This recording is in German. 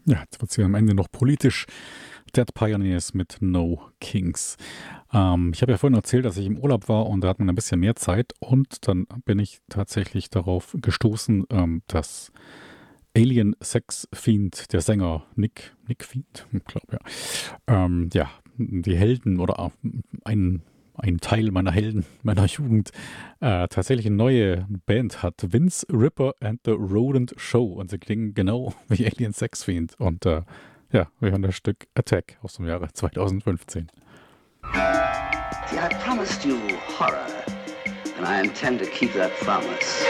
Ja, jetzt wird es hier am Ende noch politisch. Dead Pioneers mit No Kings. Ich habe ja vorhin erzählt, dass ich im Urlaub war und da hat man ein bisschen mehr Zeit und dann bin ich tatsächlich darauf gestoßen, dass Alien Sex Fiend, der Sänger Nick Fiend, ich glaube ja, die Helden oder auch ein Teil meiner Helden meiner Jugend tatsächlich eine neue Band hat. Vince Ripper and the Rodent Show. Und sie klingen genau wie Alien Sex Fiend. Und ja, wir hören das Stück Attack aus dem Jahre 2015. See, I promised you horror, and I intend to keep that promise.